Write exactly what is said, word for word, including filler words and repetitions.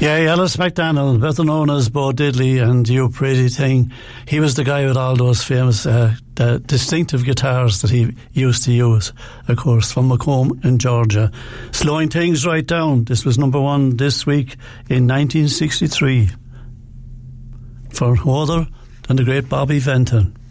Yeah, Ellis McDonald, better known as Bo Diddley and You Pretty Thing. He was the guy with all those famous uh, the distinctive guitars that he used to use, of course, from Macomb in Georgia. Slowing Things Right Down. This was number one this week in nineteen sixty-three for no other than the great Bobby Fenton.